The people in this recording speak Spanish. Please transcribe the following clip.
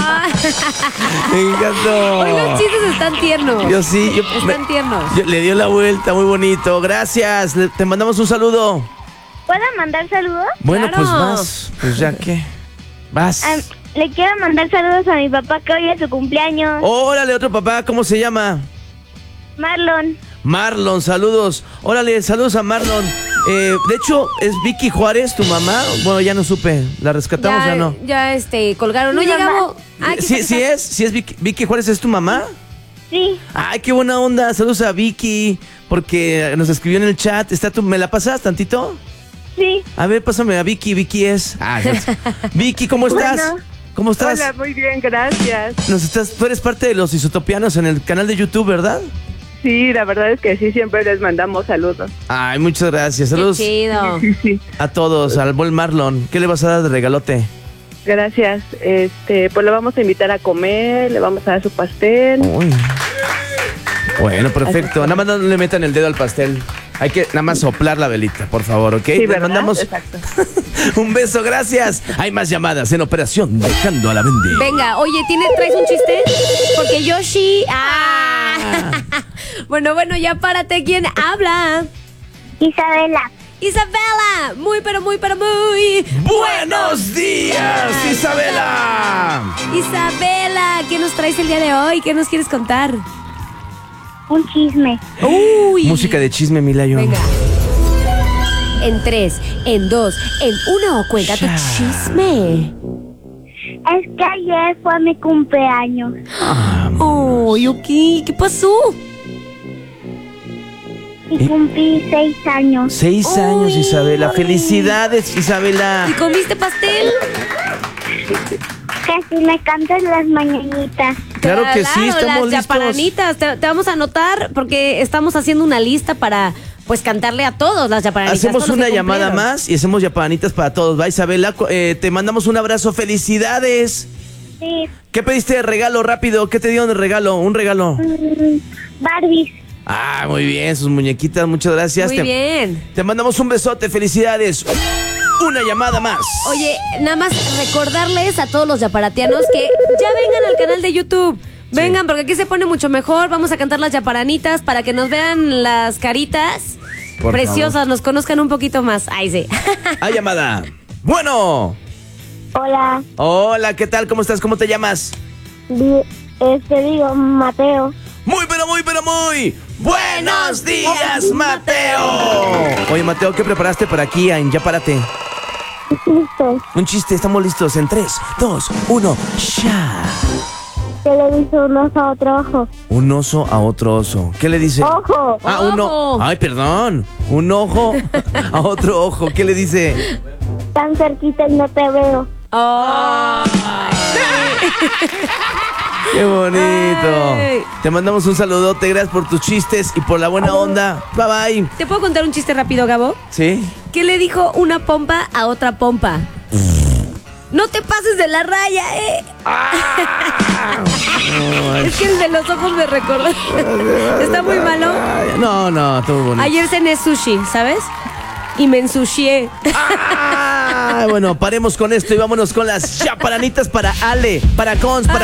Me encantó. Hoy los chistes están tiernos. Yo sí. Están tiernos. Le dio la vuelta, muy bonito. Gracias. Te mandamos un saludo. ¿Puedo mandar saludos? Bueno, Claro. pues vas. Pues ya que. Vas. Le quiero mandar saludos a mi papá que hoy es su cumpleaños. Órale, otro papá. ¿Cómo se llama? Marlon. Marlon, saludos. Órale, saludos a Marlon. De hecho, ¿es Vicky Juárez tu mamá? Bueno, ya no supe. ¿La rescatamos ya no? Ya, colgaron. No Mi mamá. llegamos. Sí es Vicky Juárez, ¿es tu mamá? Sí. Ay, qué buena onda. Saludos a Vicky, porque nos escribió en el chat. ¿Me la pasas tantito? Sí. A ver, pásame a Vicky. Vicky es. Vicky, ¿cómo estás? Bueno. ¿Cómo estás? Hola, muy bien, gracias. Tú eres parte de los Isotopianos en el canal de YouTube, ¿verdad? Sí, la verdad es que sí, siempre les mandamos saludos. Ay, muchas gracias. Saludos Qué chido. Sí, a todos, al buen Marlon. ¿Qué le vas a dar de regalote? gracias. Pues lo vamos a invitar a comer, le vamos a dar su pastel. Uy. Bueno, perfecto. Nada más no le metan el dedo al pastel. Hay que nada más soplar la velita, por favor, ¿ok? Sí, Le ¿verdad? mandamos Exacto. un beso, gracias. Hay más llamadas en Operación Dejando a la Bendy. Venga, oye, ¿traes un chiste? Porque Yoshi. Bueno, ya párate. ¿Quién habla? Isabela. Isabela. Muy. ¡Buenos días, Isabela! Isabela, ¿qué nos traes el día de hoy? ¿Qué nos quieres contar? Un chisme. Uy. Música de chisme, Milayo. Venga. En 3, en 2, en 1, cuenta tu Ya. chisme. Es que ayer fue mi cumpleaños. Oh, Yuki, ¿qué pasó? Y cumplí 6 años. 6 años, Uy, Isabela. mami. Felicidades, Isabela. ¿Y comiste pastel? Que si me cantas las mañanitas. Claro que sí, estamos las listos. yaparanitas. Te vamos a anotar porque estamos haciendo una lista para, pues, cantarle a todos las yaparanitas. Hacemos todos los una que llamada cumplieron. más y hacemos yapanitas para todos. Va, Isabela, te mandamos un abrazo. Felicidades. Sí. ¿Qué pediste de regalo rápido? ¿Qué te dieron de regalo? Un regalo. Barbies. Ah, muy bien, sus muñequitas, muchas gracias. Muy bien. Te mandamos un besote, felicidades. Una llamada más. Oye, nada más recordarles a todos los yaparatianos que ya vengan al canal de YouTube. Vengan, porque aquí se pone mucho mejor. Vamos a cantar las yaparanitas para que nos vean las caritas Por preciosas, favor. nos conozcan un poquito más. Ay, sí. Hay llamada. Bueno. Hola. Hola, ¿qué tal? ¿Cómo estás? ¿Cómo te llamas? Digo, Mateo. Muy. Buenos días, Mateo. Oye, Mateo, ¿qué preparaste para aquí en Ya Párate? Listo. Un chiste, estamos listos en 3, 2, 1, ya. ¿Qué le dice un oso a otro ojo? Un oso a otro oso. ¿Qué le dice? ¡Ojo! Ah, uno. Ojo. Ay, perdón. Un ojo a otro ojo. ¿Qué le dice? Tan cerquita y no te veo. Qué bonito. Ay. Te mandamos un saludote. Gracias por tus chistes y por la buena onda. Bye, bye. ¿Te puedo contar un chiste rápido, Gabo? ¿Sí? ¿Qué le dijo una pompa a otra pompa? No te pases de la raya, ¿eh? Es que el de los ojos me recordó. Está muy malo. Ay, no, estuvo bonito. Ayer cené sushi, ¿sabes? Y me ensucié. Bueno, paremos con esto y vámonos con las chaparanitas para Ale, para Cons, para